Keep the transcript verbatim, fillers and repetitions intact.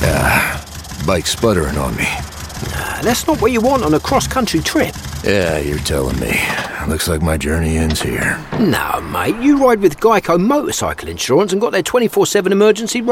Ah, bike's sputtering on me. Nah, that's not what you want on a cross-country trip. Yeah, you're telling me. Looks like my journey ends here. No, mate, you ride with Geico motorcycle insurance and got their twenty-four seven emergency